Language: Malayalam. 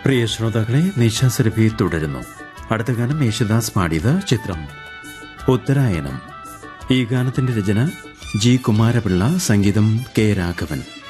പ്രിയ ശ്രോതാക്കളെ, നിശാസുരഭി തുടരുന്നു. അടുത്ത ഗാനം യേശുദാസ് പാടിയത്. ചിത്രം ഉത്തരായനം. ഈ ഗാനത്തിന്റെ രചന ജി കുമാരപിള്ള, സംഗീതം കെ രാഘവൻ.